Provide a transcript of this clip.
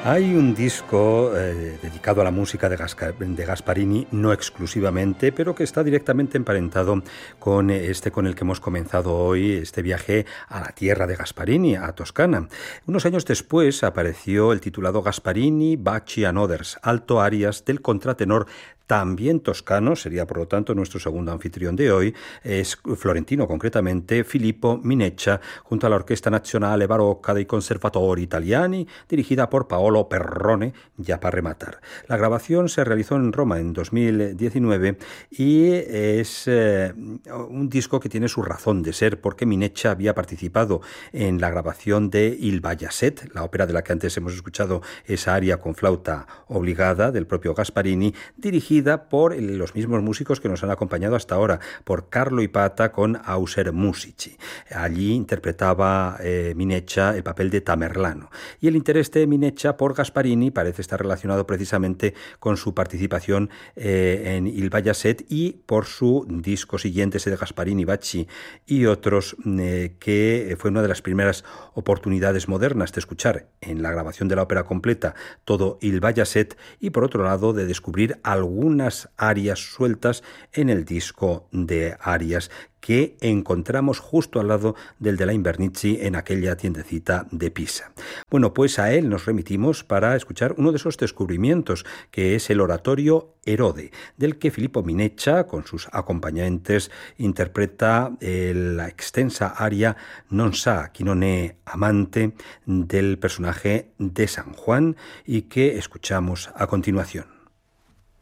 Hay un disco dedicado a la música de Gasparini, no exclusivamente, pero que está directamente emparentado con este con el que hemos comenzado hoy, este viaje a la tierra de Gasparini, a Toscana. Unos años después apareció el titulado Gasparini, Bacci and Others, alto arias del contratenor también toscano, sería por lo tanto nuestro segundo anfitrión de hoy, es florentino concretamente, Filippo Mineccia, junto a la Orquesta Nazionale Barocca dei Conservatori Italiani, dirigida por Paolo Perrone, ya para rematar. La grabación se realizó en Roma en 2019 y es un disco que tiene su razón de ser, porque Mineccia había participado en la grabación de Il Bayazet, la ópera de la que antes hemos escuchado esa aria con flauta obligada del propio Gasparini, dirigida por los mismos músicos que nos han acompañado hasta ahora, por Carlo Ipata con Auser Musici. Allí interpretaba Mineccia el papel de Tamerlano. Y el interés de Mineccia por Gasparini parece estar relacionado precisamente con su participación en Il Bayazet y por su disco siguiente, ese de Gasparini, Bacci y otros, que fue una de las primeras oportunidades modernas de escuchar en la grabación de la ópera completa todo Il Bayazet y por otro lado de descubrir algunas arias sueltas en el disco de arias que encontramos justo al lado del de la Invernici en aquella tiendecita de Pisa. Bueno, pues a él nos remitimos para escuchar uno de esos descubrimientos, que es el oratorio Herode, del que Filippo Mineccia, con sus acompañantes, interpreta la extensa aria Non sa chi non è amante del personaje de San Juan y que escuchamos a continuación.